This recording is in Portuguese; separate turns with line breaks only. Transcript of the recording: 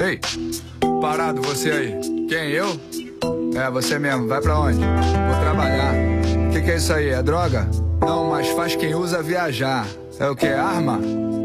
Ei, parado você aí. Quem, eu? É, você mesmo. Vai pra onde? Vou trabalhar. Que é isso aí? É droga? Não, mas faz quem usa viajar. É o que? Arma?